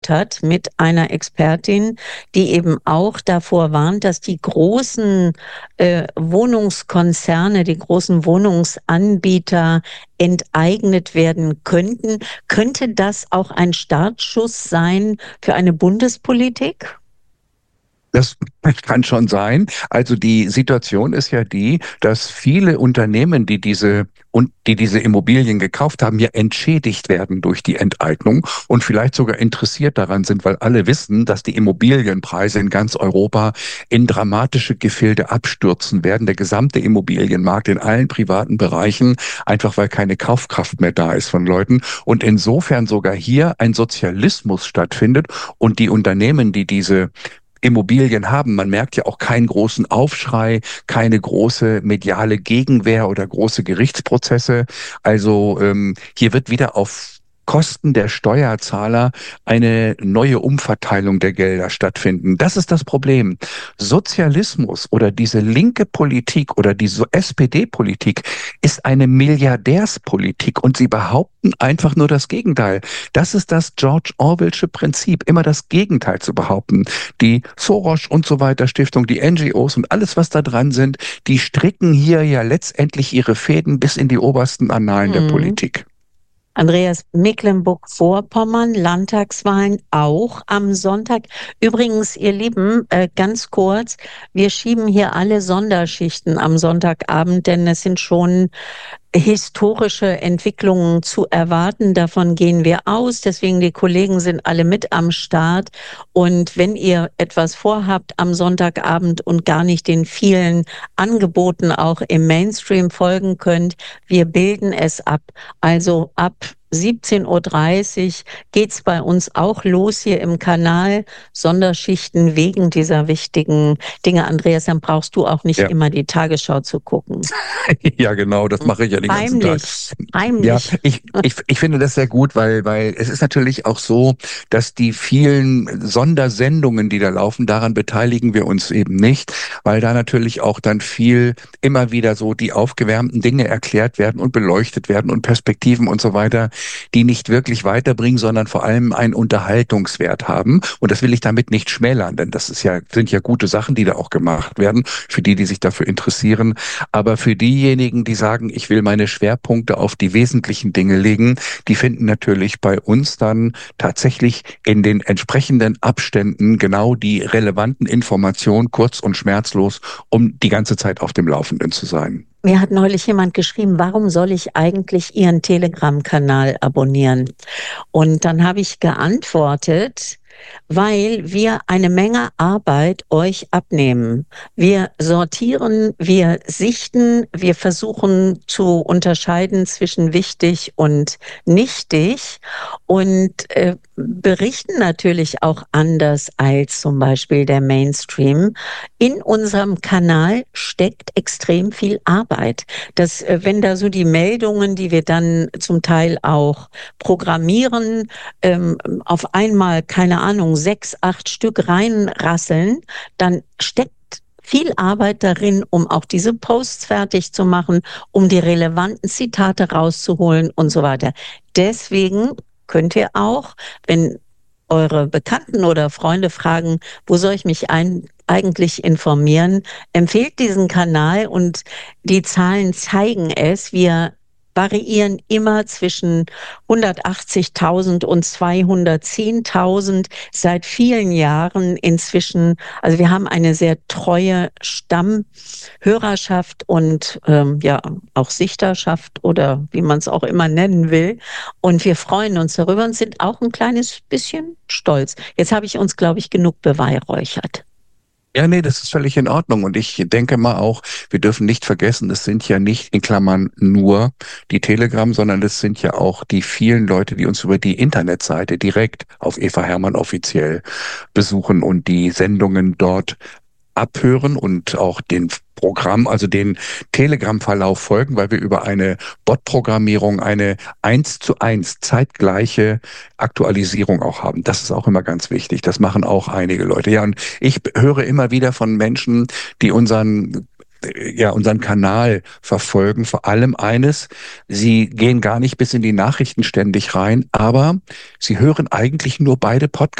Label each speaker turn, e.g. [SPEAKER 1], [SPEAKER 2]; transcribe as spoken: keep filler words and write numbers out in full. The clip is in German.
[SPEAKER 1] hat mit einer Expertin, die eben auch davor warnt, dass die großen äh, Wohnungskonzerne, die großen Wohnungsanbieter enteignet werden könnten. Könnte das auch ein Startschuss sein für eine Bundespolitik?
[SPEAKER 2] Das kann schon sein. Also die Situation ist ja die, dass viele Unternehmen, die diese und die diese Immobilien gekauft haben, ja entschädigt werden durch die Enteignung und vielleicht sogar interessiert daran sind, weil alle wissen, dass die Immobilienpreise in ganz Europa in dramatische Gefilde abstürzen werden. Der gesamte Immobilienmarkt in allen privaten Bereichen, einfach weil keine Kaufkraft mehr da ist von Leuten. Und insofern sogar hier ein Sozialismus stattfindet und die Unternehmen, die diese Immobilien haben. Man merkt ja auch keinen großen Aufschrei, keine große mediale Gegenwehr oder große Gerichtsprozesse. Also ähm, hier wird wieder auf Kosten der Steuerzahler eine neue Umverteilung der Gelder stattfinden. Das ist das Problem. Sozialismus oder diese linke Politik oder diese S P D-Politik ist eine Milliardärspolitik und sie behaupten einfach nur das Gegenteil. Das ist das George Orwellsche Prinzip, immer das Gegenteil zu behaupten. Die Soros und so weiter Stiftung, die N G Os und alles, was da dran sind, die stricken hier ja letztendlich ihre Fäden bis in die obersten Annalen der
[SPEAKER 1] Hm.
[SPEAKER 2] Politik.
[SPEAKER 1] Andreas, Mecklenburg-Vorpommern, Landtagswahlen auch am Sonntag. Übrigens, ihr Lieben, äh, ganz kurz, wir schieben hier alle Sonderschichten am Sonntagabend, denn es sind schon historische Entwicklungen zu erwarten. Davon gehen wir aus. Deswegen die Kollegen sind alle mit am Start. Und wenn ihr etwas vorhabt am Sonntagabend und gar nicht den vielen Angeboten auch im Mainstream folgen könnt, wir bilden es ab. Also ab siebzehn Uhr dreißig geht's bei uns auch los hier im Kanal. Sonderschichten wegen dieser wichtigen Dinge. Andreas, dann brauchst du auch nicht
[SPEAKER 2] Ja.
[SPEAKER 1] immer die Tagesschau zu gucken.
[SPEAKER 2] Ja, genau, das mache ich ja den ganzen Tag.
[SPEAKER 1] Heimlich,
[SPEAKER 2] Ja,
[SPEAKER 1] heimlich.
[SPEAKER 2] ich, ich, ich finde das sehr gut, weil, weil es ist natürlich auch so, dass die vielen Sondersendungen, die da laufen, daran beteiligen wir uns eben nicht, weil da natürlich auch dann viel immer wieder so die aufgewärmten Dinge erklärt werden und beleuchtet werden und Perspektiven und so weiter, die nicht wirklich weiterbringen, sondern vor allem einen Unterhaltungswert haben. Und das will ich damit nicht schmälern, denn das ist ja, sind ja gute Sachen, die da auch gemacht werden, für die, die sich dafür interessieren. Aber für diejenigen, die sagen, ich will meine Schwerpunkte auf die wesentlichen Dinge legen, die finden natürlich bei uns dann tatsächlich in den entsprechenden Abständen genau die relevanten Informationen kurz und schmerzlos, um die ganze Zeit auf dem Laufenden zu sein.
[SPEAKER 1] Mir hat neulich jemand geschrieben, warum soll ich eigentlich Ihren Telegram-Kanal abonnieren? Und dann habe ich geantwortet, weil wir eine Menge Arbeit euch abnehmen. Wir sortieren, wir sichten, wir versuchen zu unterscheiden zwischen wichtig und nichtig und äh, berichten natürlich auch anders als zum Beispiel der Mainstream. In unserem Kanal steckt extrem viel Arbeit. Das, äh, wenn da so die Meldungen, die wir dann zum Teil auch programmieren, ähm, auf einmal, keine Ahnung, sechs, acht Stück reinrasseln, dann steckt viel Arbeit darin, um auch diese Posts fertig zu machen, um die relevanten Zitate rauszuholen und so weiter. Deswegen könnt ihr auch, wenn eure Bekannten oder Freunde fragen, wo soll ich mich ein, eigentlich informieren, empfehlt diesen Kanal und die Zahlen zeigen es. Wir variieren immer zwischen hundertachtzigtausend und zweihundertzehntausend seit vielen Jahren inzwischen. Also wir haben eine sehr treue Stammhörerschaft und ähm, ja auch Sichterschaft oder wie man es auch immer nennen will. Und wir freuen uns darüber und sind auch ein kleines bisschen stolz. Jetzt habe ich uns, glaube ich, genug beweihräuchert.
[SPEAKER 2] Ja, nee, das ist völlig in Ordnung. Und ich denke mal auch, wir dürfen nicht vergessen, es sind ja nicht in Klammern nur die Telegram, sondern es sind ja auch die vielen Leute, die uns über die Internetseite direkt auf Eva Hermann offiziell besuchen und die Sendungen dort abhören und auch den Programm, also den Telegram-Verlauf folgen, weil wir über eine Bot-Programmierung eine eins zu eins zeitgleiche Aktualisierung auch haben. Das ist auch immer ganz wichtig. Das machen auch einige Leute. Ja, und ich höre immer wieder von Menschen, die unseren äh, ja, unseren Kanal verfolgen. Vor allem eines, sie gehen gar nicht bis in die Nachrichten ständig rein, aber sie hören eigentlich nur beide Podcasts.